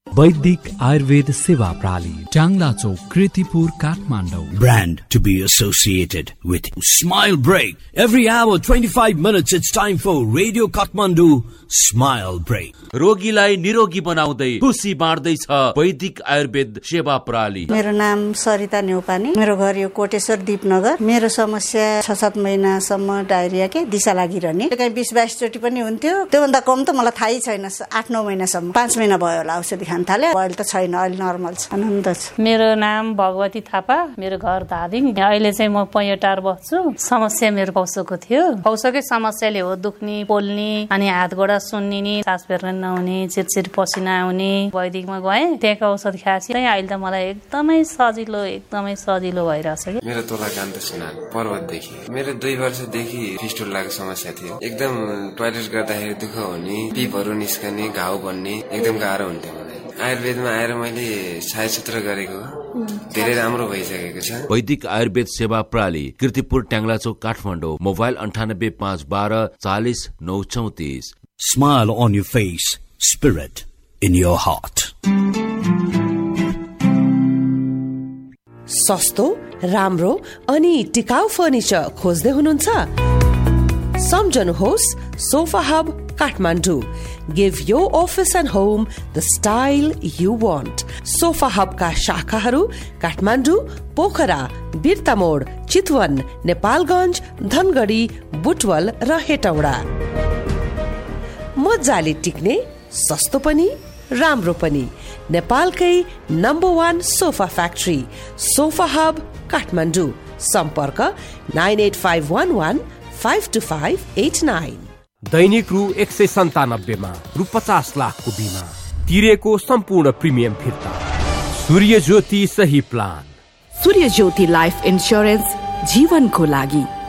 वैदिक आयुर्वेद सेवा प्रणाली, टाङ्ला चौक, Kirtipur, Kathmandu. Brand to be associated with Smile Break. Every hour, 25 minutes, it's time for Radio Kathmandu Smile Break. रोगीलाई निरोगी बनाउँदै खुसी बाँड्दैछ वैदिक आयुर्वेद सेवा प्रणाली. मेरो नाम सरिता न्यौपाने, मेरो घर यो कोटेश्वर दीपनगर. मेरो समस्या 6-7 महिनासम्म डायरिया के दिशा लागिरहने, कहीँ 20-22 चोटि पनि हुन्थ्यो. त्योभन्दा कम त मलाई थाहै छैन. 8-9 महिनासम्म, 5 महिना भयो होला औषधि खान थाले. अहिले त छैन, अहिले नर्मल छ, आनन्द छ. मेरो नाम भगवती थापा, मेरो घर धादिङ. अहिले चाहिँ म पैटार बस्छु. समस्या मेरो पौसोको थियो. पौसोकै समस्याले हो दुख्ने, पोल्ने, अनि हात गोडा सुन्निने, सास फेर्न नहुने, चिरचिर पसिना आउने. वैदिकमा गएँ, त्यहाँको औषध खाएपछि अहिले त मलाई एकदमै सजिलो भइरहेछ कि. मेरो तोला कान्त सिन्हा पर्वतदेखि. मेरो 2 वर्षदेखि फिस्टुलाको समस्या थियो. एकदम टोयलेट गर्दाखेरि दुःख हुने, पिपहरू निस्कने, घाउ बन्ने, एकदम गाह्रो हुन्थ्यो मलाई. आयुर्वेदमा आएर मैले छायाचित्र गरेको धेरै राम्रो भइसकेको छ. वैदिक आयुर्वेद सेवा प्रणाली, कृतिपुर, टाङ्ला चौक, Kathmandu. Mobile 985112 40 934. Smile on your face, spirit in your heart. सस्तो, राम्रो अनि टिकाउ फर्निचर खोज्दै हुनुहुन्छ? सम्झनुहोस् sofa hub Kathmandu. Give your office and home the style you want. Sofa hub का शाखाहरू काठमाडौँ, पोखरा, बिर्तामोड, चितवन, नेपालगञ्ज, धनगढी, बुटवल र हेटौडा. मजाले टिक्ने, सस्तो पनि राम्रो पनि, नेपालकै number 1 sofa factory sofa hub Kathmandu. सम्पर्क 98511 52589. दैनिक रु 197 मा रु 50 लाखको बिमा तिरेको सम्पूर्ण प्रिमियम फिर्ता. सूर्य ज्योति सही प्लान. सूर्य ज्योति लाइफ इन्स्योरेन्स जीवनको लागि.